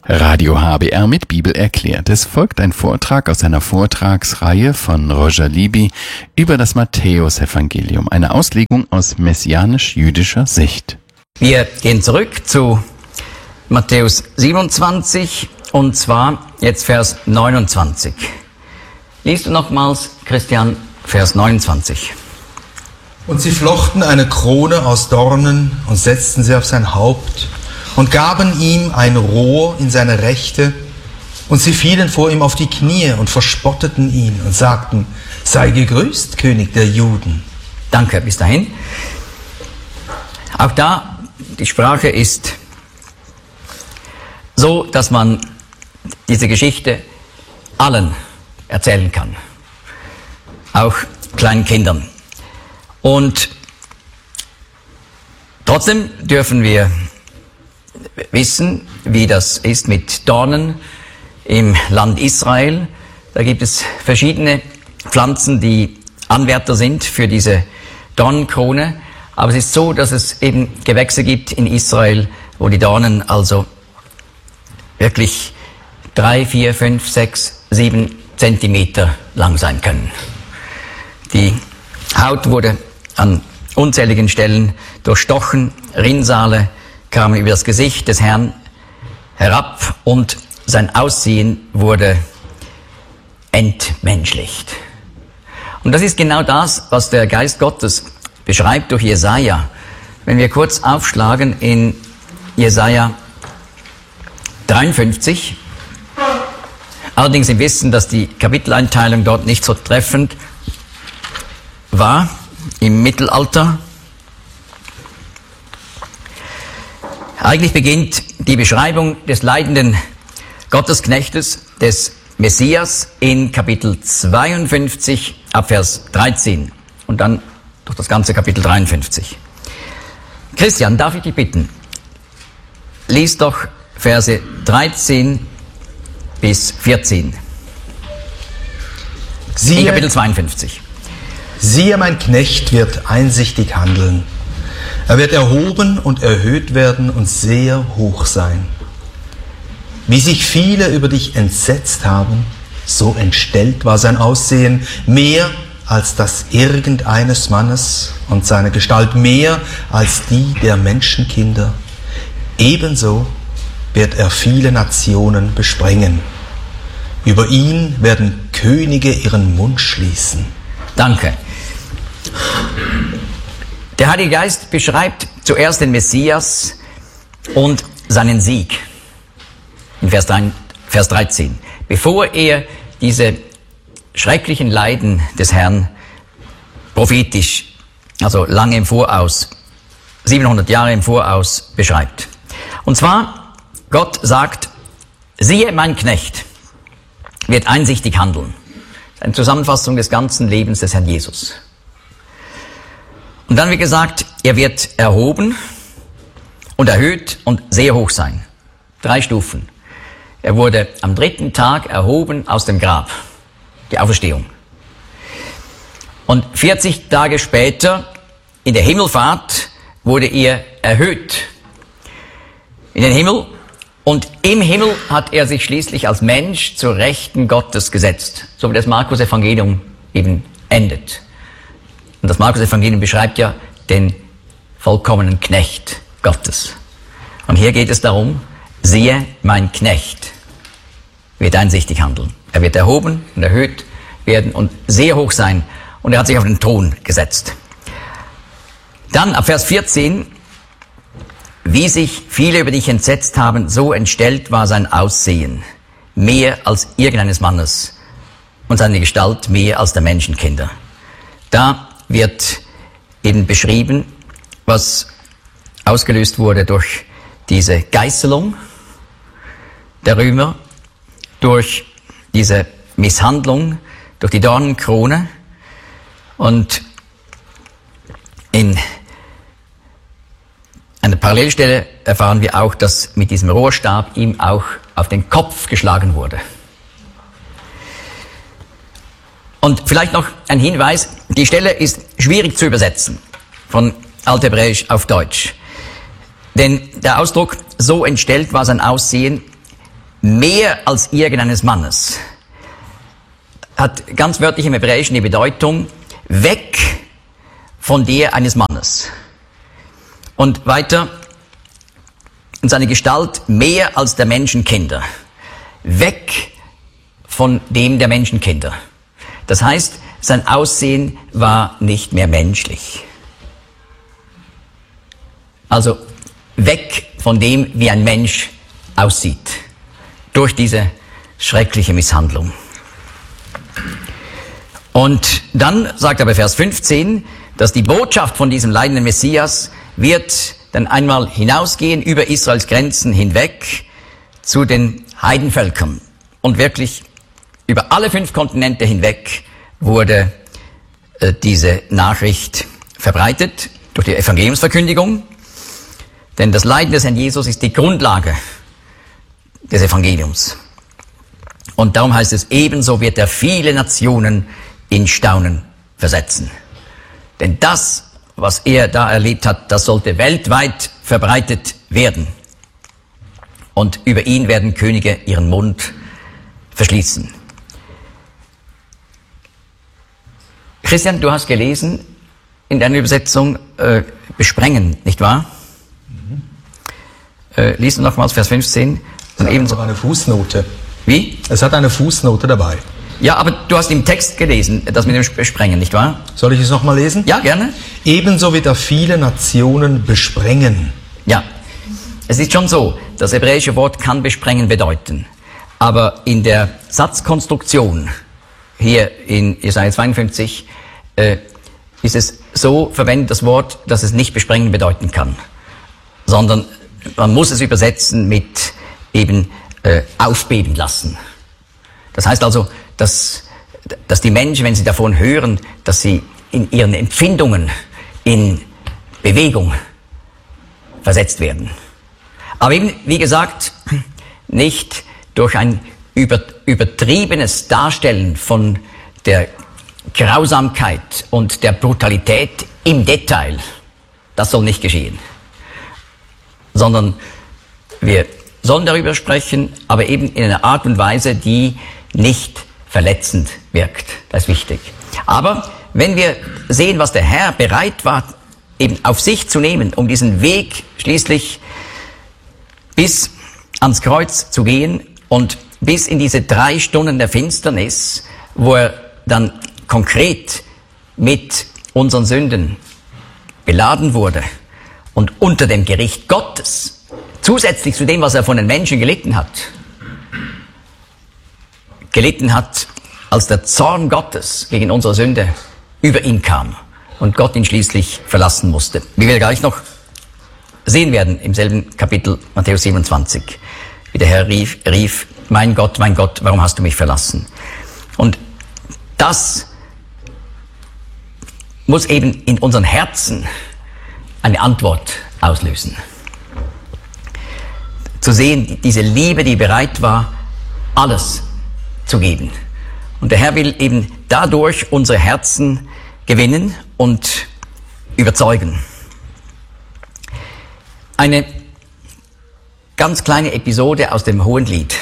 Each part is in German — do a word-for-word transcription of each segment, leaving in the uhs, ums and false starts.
Radio H B R mit Bibel erklärt. Es folgt ein Vortrag aus einer Vortragsreihe von Roger Libby über das Matthäusevangelium, eine Auslegung aus messianisch-jüdischer Sicht. Wir gehen zurück zu Matthäus siebenundzwanzig und zwar jetzt Vers neunundzwanzig. Liest du nochmals, Christian, Vers neunundzwanzig. Und sie flochten eine Krone aus Dornen und setzten sie auf sein Haupt und gaben ihm ein Rohr in seine Rechte, und sie fielen vor ihm auf die Knie und verspotteten ihn und sagten: Sei gegrüßt, König der Juden. Danke, bis dahin. Auch da, die Sprache ist so, dass man diese Geschichte allen erzählen kann, auch kleinen Kindern. Und trotzdem dürfen wir wissen, wie das ist mit Dornen im Land Israel. Da gibt es verschiedene Pflanzen, die Anwärter sind für diese Dornenkrone. Aber es ist so, dass es eben Gewächse gibt in Israel, wo die Dornen also wirklich drei, vier, fünf, sechs, sieben Zentimeter lang sein können. Die Haut wurde an unzähligen Stellen durchstochen, Rinnsale kamen über das Gesicht des Herrn herab und sein Aussehen wurde entmenschlicht. Und das ist genau das, was der Geist Gottes beschreibt durch Jesaja. Wenn wir kurz aufschlagen in Jesaja dreiundfünfzig, allerdings im Wissen, dass die Kapiteleinteilung dort nicht so treffend war im Mittelalter. Eigentlich beginnt die Beschreibung des leidenden Gottesknechtes, des Messias, in Kapitel zweiundfünfzig ab Vers dreizehn und dann durch das ganze Kapitel dreiundfünfzig. Christian, darf ich dich bitten, lies doch Verse dreizehn bis vierzehn. Siehe, in Kapitel zweiundfünfzig. Siehe, mein Knecht wird einsichtig handeln. Er wird erhoben und erhöht werden und sehr hoch sein. Wie sich viele über dich entsetzt haben, so entstellt war sein Aussehen, mehr als das irgendeines Mannes und seine Gestalt mehr als die der Menschenkinder. Ebenso wird er viele Nationen besprengen. Über ihn werden Könige ihren Mund schließen. Danke. Der Heilige Geist beschreibt zuerst den Messias und seinen Sieg in Vers dreizehn. Bevor er diese schrecklichen Leiden des Herrn prophetisch, also lange im Voraus, siebenhundert Jahre im Voraus beschreibt. Und zwar, Gott sagt: Siehe, mein Knecht wird einsichtig handeln. Das ist eine Zusammenfassung des ganzen Lebens des Herrn Jesus. Und dann wird gesagt, er wird erhoben und erhöht und sehr hoch sein. Drei Stufen. Er wurde am dritten Tag erhoben aus dem Grab. Die Auferstehung. Und vierzig Tage später, in der Himmelfahrt, wurde er erhöht in den Himmel. Und im Himmel hat er sich schließlich als Mensch zur Rechten Gottes gesetzt. So wie das Markus-Evangelium eben endet. Und das Markus-Evangelium beschreibt ja den vollkommenen Knecht Gottes. Und hier geht es darum: Siehe, mein Knecht wird einsichtig handeln. Er wird erhoben und erhöht werden und sehr hoch sein. Und er hat sich auf den Thron gesetzt. Dann ab Vers vierzehn: Wie sich viele über dich entsetzt haben, so entstellt war sein Aussehen, mehr als irgendeines Mannes, und seine Gestalt mehr als der Menschenkinder. Da wird eben beschrieben, was ausgelöst wurde durch diese Geißelung der Römer, durch diese Misshandlung, durch die Dornenkrone. Und in einer Parallelstelle erfahren wir auch, dass mit diesem Rohrstab ihm auch auf den Kopf geschlagen wurde. Und vielleicht noch ein Hinweis: Die Stelle ist schwierig zu übersetzen von Althebräisch auf Deutsch. Denn der Ausdruck, so entstellt war sein Aussehen, mehr als irgendeines Mannes hat ganz wörtlich im Hebräischen die Bedeutung weg von der eines Mannes. Und weiter, in seiner Gestalt mehr als der Menschenkinder. Weg von dem der Menschenkinder. Das heißt, sein Aussehen war nicht mehr menschlich. Also weg von dem, wie ein Mensch aussieht. Durch diese schreckliche Misshandlung. Und dann sagt aber Vers fünfzehn, dass die Botschaft von diesem leidenden Messias wird dann einmal hinausgehen über Israels Grenzen hinweg zu den Heidenvölkern. Und wirklich über alle fünf Kontinente hinweg wurde äh, diese Nachricht verbreitet durch die Evangeliumsverkündigung. Denn das Leiden des Herrn Jesus ist die Grundlage des Evangeliums. Und darum heißt es, ebenso wird er viele Nationen in Staunen versetzen. Denn das, was er da erlebt hat, das sollte weltweit verbreitet werden. Und über ihn werden Könige ihren Mund verschließen. Christian, du hast gelesen in deiner Übersetzung äh, besprengen, nicht wahr? Mhm. Äh, lies nochmals Vers fünfzehn. Es hat ebenso eine Fußnote. Wie? Es hat eine Fußnote dabei. Ja, aber du hast im Text gelesen, das mit dem Besprengen, nicht wahr? Soll ich es nochmal lesen? Ja, gerne. Ebenso wird er viele Nationen besprengen. Ja, es ist schon so, das hebräische Wort kann besprengen bedeuten. Aber in der Satzkonstruktion, hier in Jesaja zweiundfünfzig, äh, ist es so verwendet, das Wort, dass es nicht besprengen bedeuten kann. Sondern man muss es übersetzen mit eben äh, aufbeben lassen. Das heißt also, dass, dass die Menschen, wenn sie davon hören, dass sie in ihren Empfindungen in Bewegung versetzt werden. Aber eben, wie gesagt, nicht durch ein über, übertriebenes Darstellen von der Grausamkeit und der Brutalität im Detail. Das soll nicht geschehen. Sondern wir sollen darüber sprechen, aber eben in einer Art und Weise, die nicht verletzend wirkt. Das ist wichtig. Aber wenn wir sehen, was der Herr bereit war, eben auf sich zu nehmen, um diesen Weg schließlich bis ans Kreuz zu gehen und bis in diese drei Stunden der Finsternis, wo er dann konkret mit unseren Sünden beladen wurde und unter dem Gericht Gottes, zusätzlich zu dem, was er von den Menschen gelitten hat, gelitten hat, als der Zorn Gottes gegen unsere Sünde über ihn kam und Gott ihn schließlich verlassen musste. Wie wir gleich noch sehen werden im selben Kapitel Matthäus siebenundzwanzig, wie der Herr rief, rief, mein Gott, mein Gott, warum hast du mich verlassen? Und das muss eben in unseren Herzen eine Antwort auslösen. Zu sehen, diese Liebe, die bereit war, alles zu geben. Und der Herr will eben dadurch unsere Herzen gewinnen und überzeugen. Eine ganz kleine Episode aus dem Hohenlied.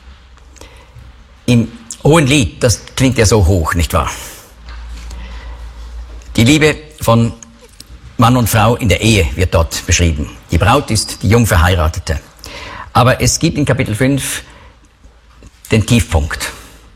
Im Hohenlied, das klingt ja so hoch, nicht wahr? Die Liebe von Mann und Frau in der Ehe wird dort beschrieben. Die Braut ist die Jungverheiratete. Aber es gibt in Kapitel fünf den Tiefpunkt.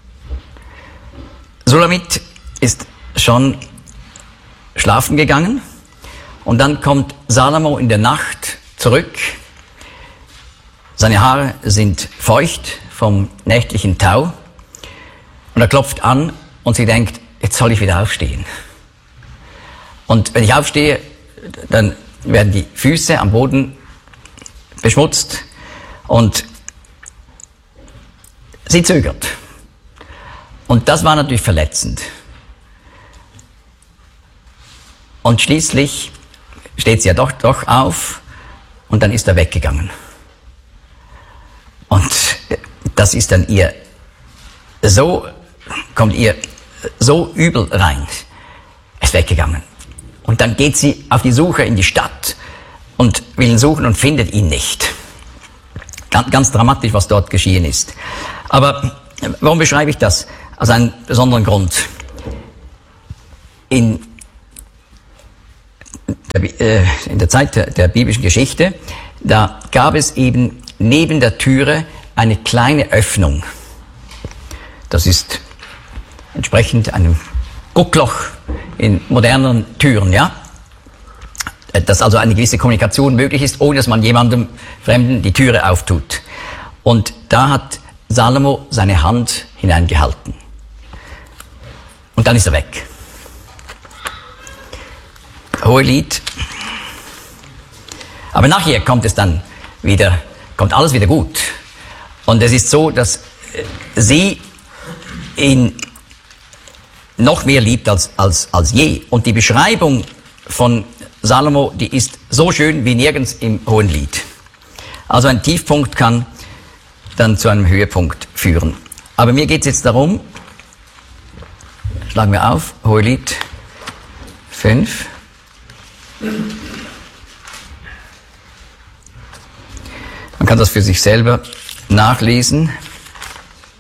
Sulamit ist schon schlafen gegangen und dann kommt Salomo in der Nacht zurück. Seine Haare sind feucht vom nächtlichen Tau und er klopft an und sie denkt, jetzt soll ich wieder aufstehen. Und wenn ich aufstehe, dann werden die Füße am Boden beschmutzt und sie zögert. Und das war natürlich verletzend. Und schließlich steht sie ja doch, doch auf und dann ist er weggegangen. Und das ist dann ihr so, kommt ihr so übel rein. Er ist weggegangen. Und dann geht sie auf die Suche in die Stadt und will ihn suchen und findet ihn nicht. ganz, ganz dramatisch, was dort geschehen ist. Aber warum beschreibe ich das? Aus einem besonderen Grund. In der, äh, in der Zeit der, der biblischen Geschichte, da gab es eben neben der Türe eine kleine Öffnung. Das ist entsprechend einem Guckloch in modernen Türen, ja? Dass also eine gewisse Kommunikation möglich ist, ohne dass man jemandem Fremden die Türe auftut. Und da hat Salomo seine Hand hineingehalten. Und dann ist er weg. Hohelied. Aber nachher kommt es dann wieder, kommt alles wieder gut. Und es ist so, dass sie ihn noch mehr liebt als, als, als je. Und die Beschreibung von Salomo, die ist so schön wie nirgends im Hohelied. Also ein Tiefpunkt kann dann zu einem Höhepunkt führen. Aber mir geht es jetzt darum, schlagen wir auf, Hohelied fünf. Man kann das für sich selber nachlesen.